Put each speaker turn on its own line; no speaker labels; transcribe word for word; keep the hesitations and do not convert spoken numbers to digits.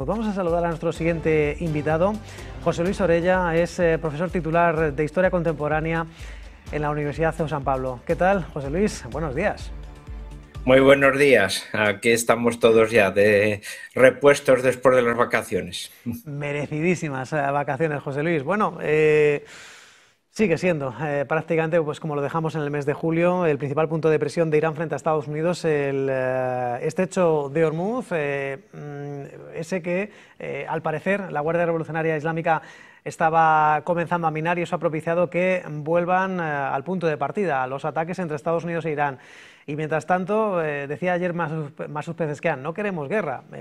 Pues vamos a saludar a nuestro siguiente invitado. José Luis Orella es eh, profesor titular de Historia Contemporánea en la Universidad C E U San Pablo. ¿Qué tal, José Luis? Buenos días.
Muy buenos días. Aquí estamos todos ya de repuestos después de las vacaciones.
Merecidísimas eh, vacaciones, José Luis. Bueno, eh, sigue siendo eh, prácticamente, pues como lo dejamos en el mes de julio, el principal punto de presión de Irán frente a Estados Unidos, el eh, estrecho de Hormuz, eh, ese que eh, al parecer la Guardia Revolucionaria Islámica estaba comenzando a minar, y eso ha propiciado que vuelvan eh, al punto de partida, los ataques entre Estados Unidos e Irán. Y mientras tanto, eh, decía ayer Massoud Pezeshkian, no queremos guerra,